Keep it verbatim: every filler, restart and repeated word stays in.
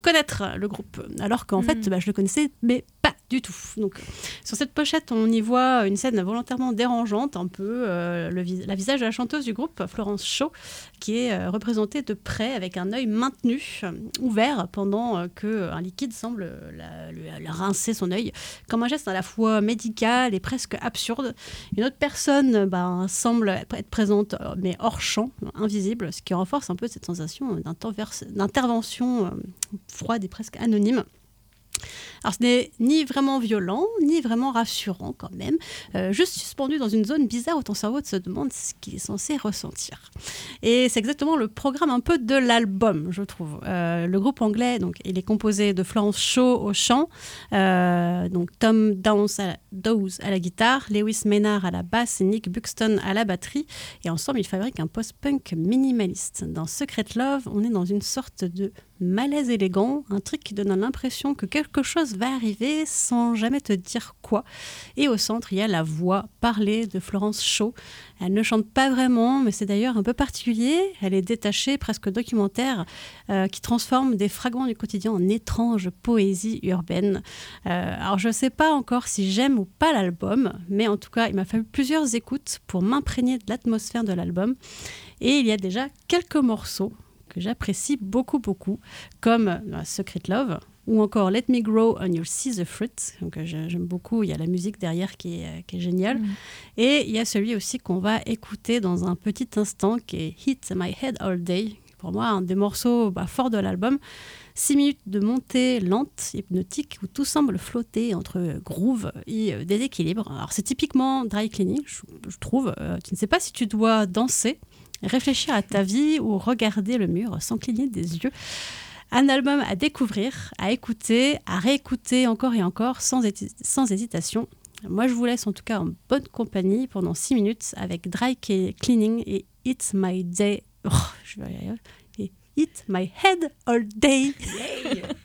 connaître le groupe, alors qu'en mmh. fait, bah, je le connaissais, mais pas du tout. Donc, sur cette pochette, on y voit une scène volontairement dérangeante, un peu euh, le vis- la visage de la chanteuse du groupe, Florence Shaw, qui est euh, représentée de près avec un œil maintenu, euh, ouvert, pendant euh, qu'un liquide semble la, la, la rincer son œil, comme un geste à la fois médical et presque absurde. Une autre personne bah, semble être présente, mais hors champ, invisible, ce qui renforce un peu cette sensation d'intervention euh, froide et presque anonyme. Alors, ce n'est ni vraiment violent, ni vraiment rassurant quand même, euh, juste suspendu dans une zone bizarre où ton cerveau se demande ce qu'il est censé ressentir. Et c'est exactement le programme un peu de l'album, je trouve. Euh, le groupe anglais, donc, il est composé de Florence Shaw au chant, euh, donc Tom Downes à, la, Dawes à la guitare, Lewis Maynard à la basse et Nick Buxton à la batterie. Et ensemble, ils fabriquent un post-punk minimaliste. Dans Secret Love, on est dans une sorte de malaise élégant, un truc qui donne l'impression que quelque chose va arriver sans jamais te dire quoi. Et au centre, il y a la voix parlée de Florence Shaw. Elle ne chante pas vraiment, mais c'est d'ailleurs un peu particulier. Elle est détachée, presque documentaire, euh, qui transforme des fragments du quotidien en étrange poésie urbaine. Euh, alors, je ne sais pas encore si j'aime ou pas l'album, mais en tout cas, il m'a fallu plusieurs écoutes pour m'imprégner de l'atmosphère de l'album. Et il y a déjà quelques morceaux que j'apprécie beaucoup, beaucoup, comme euh, Secret Love, ou encore Let Me Grow on Your Scissor Fruit. Donc, euh, j'aime beaucoup, il y a la musique derrière qui est, euh, qui est géniale. Mmh. Et il y a celui aussi qu'on va écouter dans un petit instant, qui est Hit My Head All Day. Pour moi, un des morceaux bah, forts de l'album. Six minutes de montée lente, hypnotique, où tout semble flotter entre groove et euh, déséquilibre. Alors, c'est typiquement dry cleaning, je, je trouve. Euh, tu ne sais pas si tu dois danser, réfléchir à ta vie ou regarder le mur sans cligner des yeux. Un album à découvrir, à écouter, à réécouter encore et encore sans, héti- sans hésitation. Moi, je vous laisse en tout cas en bonne compagnie pendant six minutes avec Dry Cleaning et It's My Day. Oh, je vais y arriver. Et It's My Head All Day.